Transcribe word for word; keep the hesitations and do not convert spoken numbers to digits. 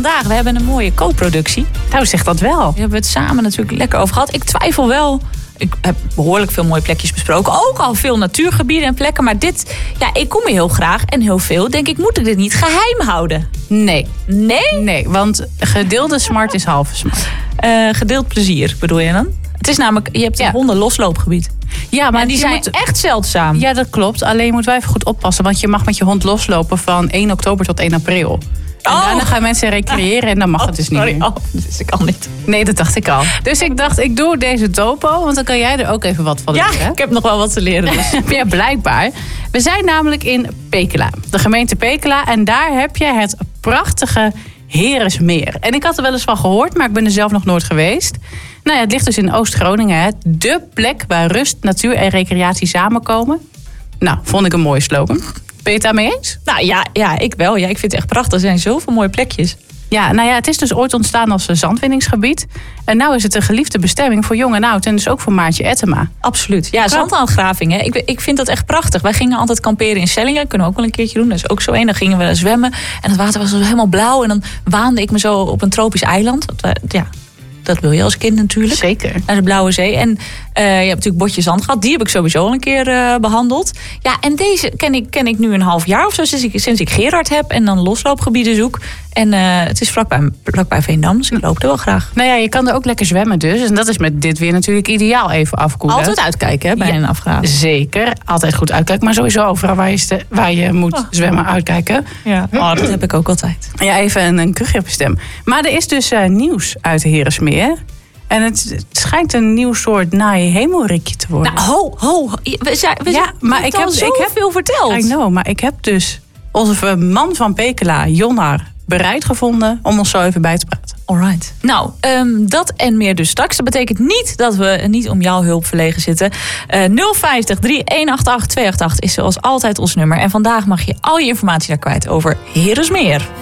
Vandaag, we hebben een mooie co-productie. Nou, zeg dat wel. We hebben het samen natuurlijk lekker over gehad. Ik twijfel wel. Ik heb behoorlijk veel mooie plekjes besproken. Ook al veel natuurgebieden en plekken. Maar dit, ja, ik kom hier heel graag en heel veel. Denk ik, moet ik dit niet geheim houden? Nee. Nee? Nee, want gedeelde smart is halve smart. Uh, gedeeld plezier, bedoel je dan? Het is namelijk, je hebt een Ja. honden losloopgebied. Ja, maar En die zijn moet... echt zeldzaam. Ja, dat klopt. Alleen moeten wij even goed oppassen. Want je mag met je hond loslopen van één oktober tot één april. En Oh. daarna gaan mensen recreëren en dan mag het dus niet Sorry, meer. oh, dat wist ik al niet. Nee, dat dacht ik al. Dus ik dacht, ik doe deze topo, want dan kan jij er ook even wat van Ja, leren. ik heb nog wel wat te leren. Dus. Ja, blijkbaar. We zijn namelijk in Pekela, de gemeente Pekela. En daar heb je het prachtige Heresmeer. En ik had er wel eens van gehoord, maar ik ben er zelf nog nooit geweest. Nou ja, het ligt dus in Oost-Groningen. Hè. De plek waar rust, natuur en recreatie samenkomen. Nou, vond ik een mooie slogan. Ben je het daarmee eens? Nou ja, ja, ik wel. Ja, ik vind het echt prachtig. Er zijn zoveel mooie plekjes. Ja, nou ja, het is dus ooit ontstaan als een zandwinningsgebied. En nu is het een geliefde bestemming voor jong en oud. En dus ook voor Maartje Ettema. Absoluut. Ja, zandaangraving. Hè. Ik, ik vind dat echt prachtig. Wij gingen altijd kamperen in Sellingen. Kunnen we ook wel een keertje doen. Dat is ook zo één. Dan gingen we zwemmen. En het water was helemaal blauw. En dan waande ik me zo op een tropisch eiland. Want wij, ja, dat wil je als kind natuurlijk. Zeker. Naar de Blauwe Zee. En uh, je hebt natuurlijk Botje Zand gehad. Die heb ik sowieso al een keer uh, behandeld. Ja, en deze ken ik, ken ik nu een half jaar of zo. Sinds ik, sinds ik Gerard heb en dan losloopgebieden zoek. En uh, het is vlakbij, vlakbij Veendam. Dus ik loop er wel graag. Nou ja, je kan er ook lekker zwemmen dus. En dat is met dit weer natuurlijk ideaal, even afkoelen. Altijd uitkijken hè, bij Ja, een afgraving. Zeker. Altijd goed uitkijken. Maar sowieso overal waar je, ste- waar je moet Oh. zwemmen uitkijken. Ja. Oh, dat heb ik ook altijd. Ja, even een, een kuchje op je stem. Maar er is dus uh, nieuws uit de Heresmeer. En het, het schijnt een nieuw soort naai hemelrikje te worden. Nou, ho, ho. We zijn, we Ja, zijn, maar ik heb, al ik heb veel verteld. I know, maar ik heb dus onze man van Pekela, Jonnar, bereid gevonden om ons zo even bij te praten. Alright. Nou, um, dat en meer dus straks. Dat betekent niet dat we niet om jouw hulp verlegen zitten. Uh, nul vijftig, drie een acht acht, twee acht acht is zoals altijd ons nummer. En vandaag mag je al je informatie daar kwijt over Heresmeer.